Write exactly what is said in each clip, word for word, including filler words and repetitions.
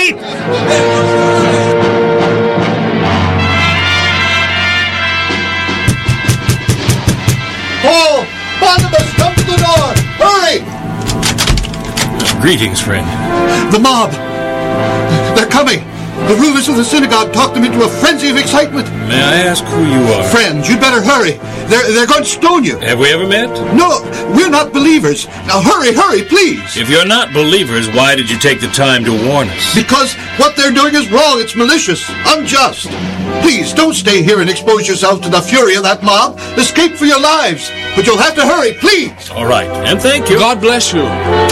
Wait! Paul! Barnabas, come to the door! Hurry! Greetings, friend. The mob! They're coming! The rulers of the synagogue talked them into a frenzy of excitement. May I ask who you are? Friends, you'd better hurry. They're, they're going to stone you. Have we ever met? No, we're not believers. Now hurry, hurry, please. If you're not believers, why did you take the time to warn us? Because what they're doing is wrong. It's malicious, unjust. Please, don't stay here and expose yourself to the fury of that mob. Escape for your lives. But you'll have to hurry, please. All right, and thank you. God bless you.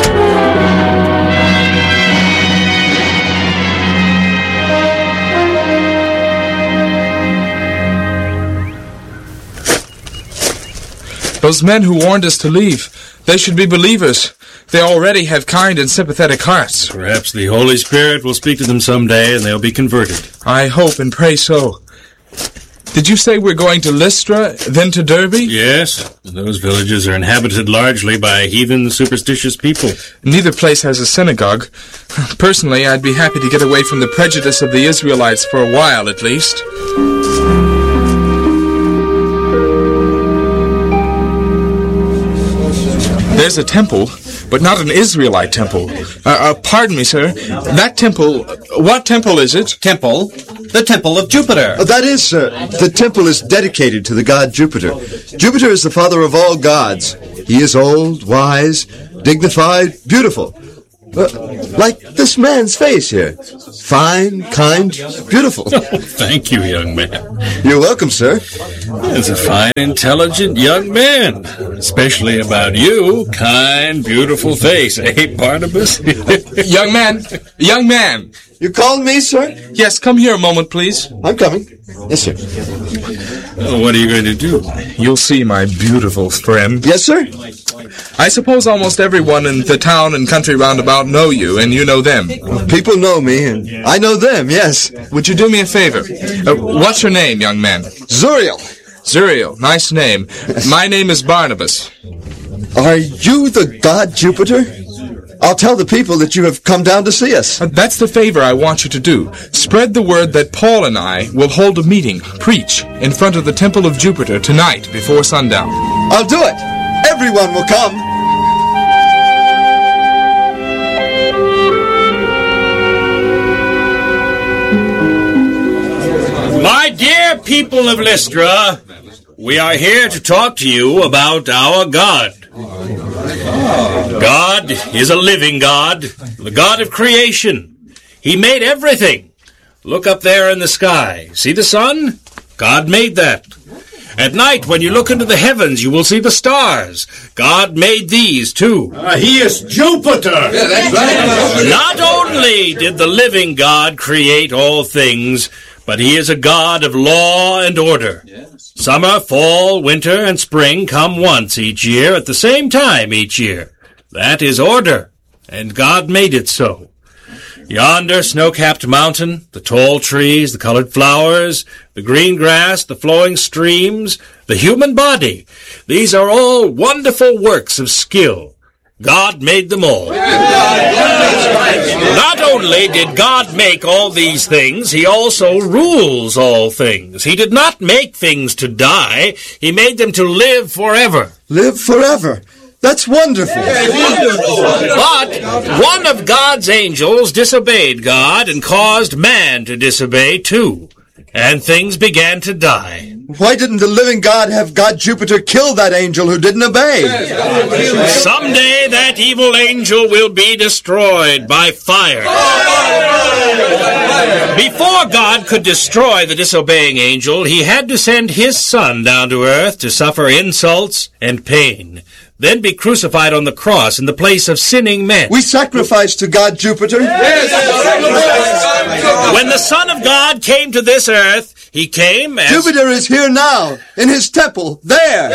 Those men who warned us to leave, they should be believers. They already have kind and sympathetic hearts. Perhaps the Holy Spirit will speak to them someday and they'll be converted. I hope and pray so. Did you say we're going to Lystra, then to Derbe? Yes. Those villages are inhabited largely by heathen, superstitious people. Neither place has a synagogue. Personally, I'd be happy to get away from the prejudice of the Israelites for a while, at least. There's a temple, but not an Israelite temple. Uh, uh, pardon me, sir. That temple, what temple is it? Temple? The Temple of Jupiter. Uh, that is, sir. The temple is dedicated to the god Jupiter. Jupiter is the father of all gods. He is old, wise, dignified, beautiful. Uh, like this man's face here. Fine, kind, beautiful. Oh, thank you, young man. You're welcome, sir. It's a fine, intelligent young man. Especially about you. Kind, beautiful face, eh, Barnabas? Young man, young man. You called me, sir? Yes, come here a moment, please. I'm coming. Yes, sir. Well, what are you going to do? You'll see, my beautiful friend. Yes, sir? I suppose almost everyone in the town and country round about know you, and you know them. People know me, and I know them, yes. Would you do me a favor? Uh, what's your name, young man? Zuriel. Zuriel, nice name. My name is Barnabas. Are you the god Jupiter? I'll tell the people that you have come down to see us. Uh, that's the favor I want you to do. Spread the word that Paul and I will hold a meeting, preach, in front of the Temple of Jupiter tonight before sundown. I'll do it. Everyone will come. My dear people of Lystra, we are here to talk to you about our God. God is a living God, the God of creation. He made everything. Look up there in the sky. See the sun? God made that. At night, when you look into the heavens, you will see the stars. God made these, too. Uh, he is Jupiter! Yeah, that's right. Not only did the living God create all things, but he is a God of law and order. Yes. Summer, fall, winter, and spring come once each year at the same time each year. That is order, and God made it so. Yonder snow-capped mountain, the tall trees, the colored flowers, the green grass, the flowing streams, the human body, these are all wonderful works of skill. God made them all. Not only did God make all these things, he also rules all things. He did not make things to die. He made them to live forever. Live forever? That's wonderful. But one of God's angels disobeyed God and caused man to disobey too. And things began to die. Why didn't the living God have God Jupiter kill that angel who didn't obey? Someday that evil angel will be destroyed by fire. Before God could destroy the disobeying angel, he had to send his son down to earth to suffer insults and pain, then be crucified on the cross in the place of sinning men. We sacrificed to God Jupiter. When the Son of God came to this earth, he came as... Jupiter is here now, in his temple, there.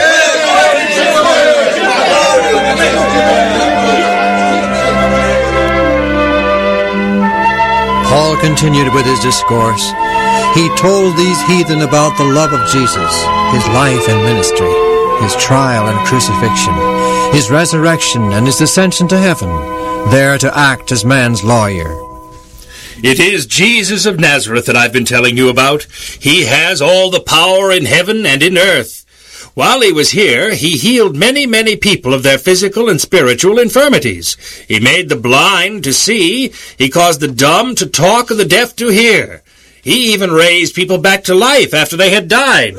Paul continued with his discourse. He told these heathen about the love of Jesus, his life and ministry, his trial and crucifixion, his resurrection and his ascension to heaven, there to act as man's lawyer. It is Jesus of Nazareth that I've been telling you about. He has all the power in heaven and in earth. While he was here, he healed many, many people of their physical and spiritual infirmities. He made the blind to see. He caused the dumb to talk and the deaf to hear. He even raised people back to life after they had died.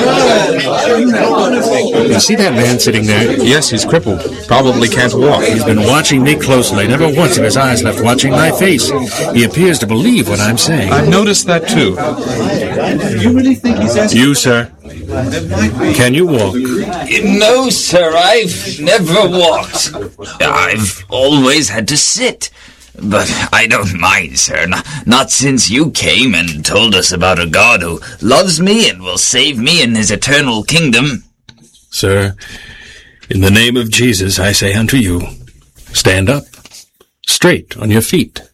You see that man sitting there? Yes, he's crippled. Probably can't walk. He's been watching me closely. Never once have his eyes left watching my face. He appears to believe what I'm saying. I've noticed that, too. You really think he's asking? You, sir? Can you walk? No, sir, I've never walked. I've always had to sit. But I don't mind, sir. Not, not since you came and told us about a God who loves me and will save me in his eternal kingdom. Sir, in the name of Jesus, I say unto you, stand up, straight on your feet.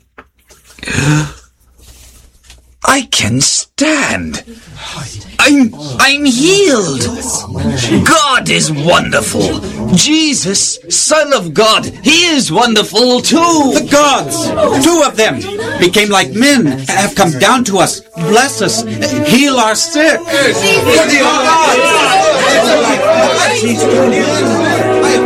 I can stand. I'm, I'm healed. God is wonderful. Jesus, Son of God, he is wonderful too. The gods, two of them, became like men, have come down to us, bless us, heal our sick.